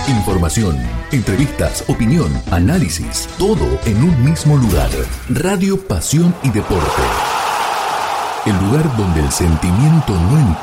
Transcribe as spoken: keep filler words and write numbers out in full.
Información, entrevistas, opinión, análisis, todo en un mismo lugar. Radio Pasión y Deporte. El lugar donde el sentimiento no entiende.